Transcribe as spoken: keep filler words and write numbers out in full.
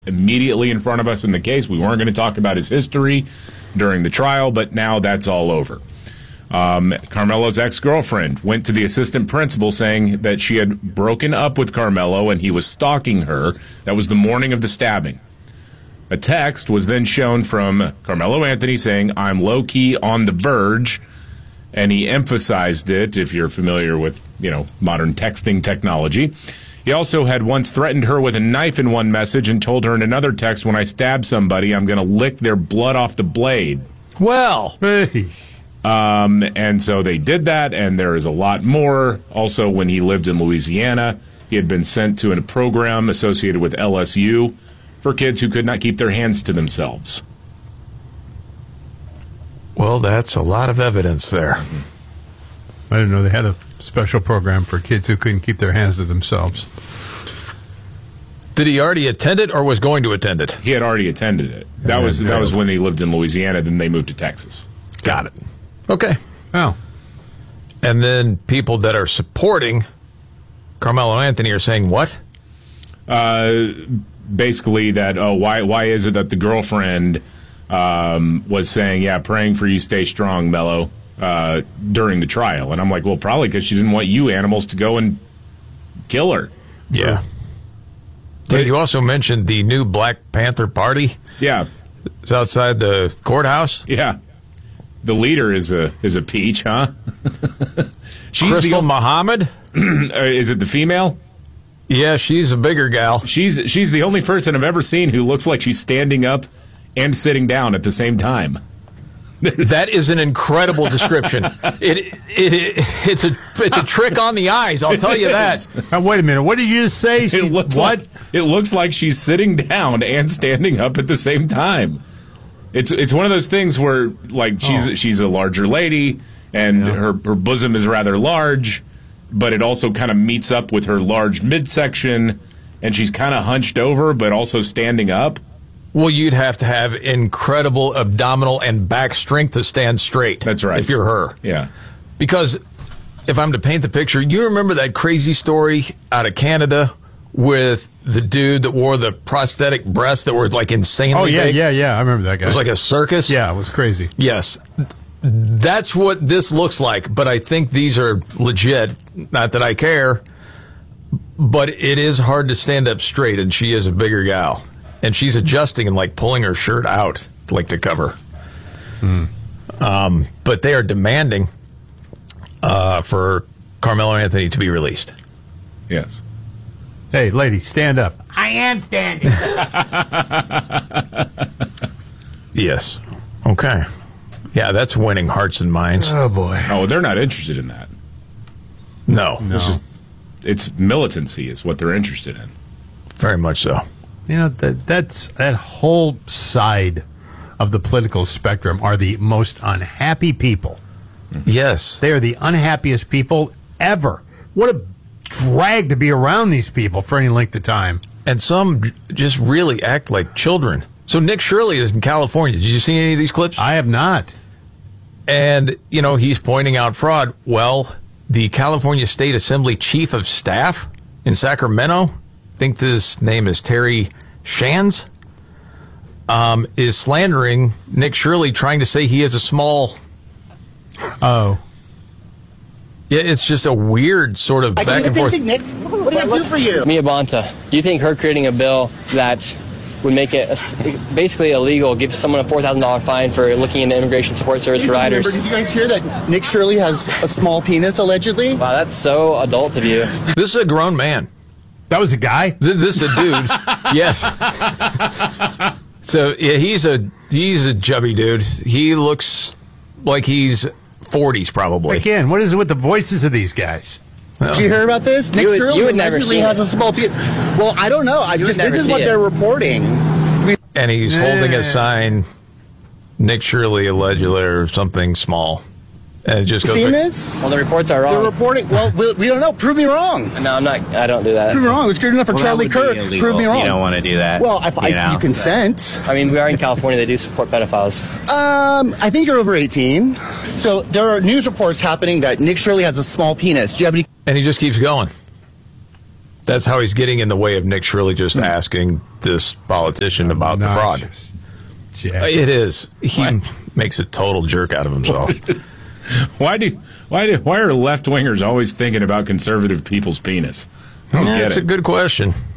immediately in front of us in the case. We weren't going to talk about his history during the trial, but now that's all over. Um, Carmelo's ex-girlfriend went to the assistant principal saying that she had broken up with Carmelo and he was stalking her. That was the morning of the stabbing. A text was then shown from Carmelo Anthony saying, "I'm low-key on the verge," and he emphasized it, if you're familiar with, you know, modern texting technology. He also had once threatened her with a knife in one message and told her in another text, "When I stab somebody, I'm going to lick their blood off the blade." Well, hey. Um, and so they did that, and there is a lot more. Also, when he lived in Louisiana, he had been sent to a program associated with L S U for kids who could not keep their hands to themselves. Well, that's a lot of evidence there. I didn't know they had a special program for kids who couldn't keep their hands to themselves. Did he already attend it or was going to attend it? He had already attended it. That And was then that was failed. when he lived in Louisiana. Then they moved to Texas. Got it. Okay. Oh. And then people that are supporting Carmelo Anthony are saying what? Uh, basically that, oh, why why is it that the girlfriend um, was saying, yeah, praying for you, stay strong, Melo, uh, during the trial? And I'm like, well, probably because she didn't want you animals to go and kill her. Yeah. Did you also mentioned the new Black Panther Party? Yeah. It's outside the courthouse? Yeah. The leader is a is a peach, huh? She's Crystal the, Muhammad? Is it the female? Yeah, she's a bigger gal. She's she's the only person I've ever seen who looks like she's standing up and sitting down at the same time. That is an incredible description. It, it it it's a it's a trick on the eyes. I'll tell you that. Now, wait a minute. What did you just say? She, It looks what? like it looks like she's sitting down and standing up at the same time. It's it's one of those things where like she's Oh. she's a larger lady and Yeah. her her bosom is rather large, but it also kind of meets up with her large midsection, and she's kind of hunched over but also standing up. Well, you'd have to have incredible abdominal and back strength to stand straight. That's right. If you're her. Yeah. Because if I'm to paint the picture, you remember that crazy story out of Canada with the dude that wore the prosthetic breasts that were like insanely Oh, yeah, big? yeah, yeah. I remember that guy. It was like a circus? Yeah, it was crazy. Yes. That's what this looks like, but I think these are legit. Not that I care, but it is hard to stand up straight, and she is a bigger gal. And she's adjusting and like pulling her shirt out like to cover. Hmm. Um, but they are demanding uh, for Carmelo Anthony to be released. Yes. Hey, lady, stand up. I am standing. Yes. Okay. Yeah, that's winning hearts and minds. Oh, boy. Oh, they're not interested in that. No. No. It's just it's militancy is what they're interested in. Very much so. You know, that that's that whole side of the political spectrum are the most unhappy people. Yes. They are the unhappiest people ever. What a drag to be around these people for any length of time. And some j- just really act like children. So Nick Shirley is in California. Did you see any of these clips? I have not. And, you know, he's pointing out fraud. Well, the California State Assembly Chief of Staff in Sacramento, I think this name is Terry Shands, um, is slandering Nick Shirley, trying to say he is a small... Oh. Yeah, it's just a weird sort of I back can and do forth. the same thing, Nick. What did I do for you? Mia Bonta, do you think her creating a bill that would make it basically illegal, give someone a four thousand dollars fine for looking into immigration support service providers? Remember, did you guys hear that Nick Shirley has a small penis, allegedly? Wow, that's so adult of you. This is a grown man. That was a guy? This, this is a dude. Yes. So yeah, he's a he's a chubby dude. He looks like he's forties probably. Again, what is it with the voices of these guys? Did you hear about this? Nick would- Shirley you would never allegedly see has it. a small penis. Well, I don't know. I You would just this never is see what it. they're reporting. And he's holding a sign, Nick Shirley allegedly, or something small. And it just goes Seen back- this? Well, the reports are They're wrong. reporting. Well, we, we don't know. Prove me wrong. No, I'm not. I don't do that. Prove me wrong. It's good enough for Well, that Charlie would be Kirk. illegal. Prove me wrong. You don't want to do that. Well, if I, you know? you consent. I mean, we are in California. They do support pedophiles. Um, I think you're over eighteen. So there are news reports happening that Nick Shirley has a small penis. Do you have any? And he just keeps going. That's how he's getting in the way of Nick Shirley just asking this politician about the fraud. It is. He Why? makes a total jerk out of himself. Why do why do why are left wingers always thinking about conservative people's penis? I don't Yeah, get that's it. a good question.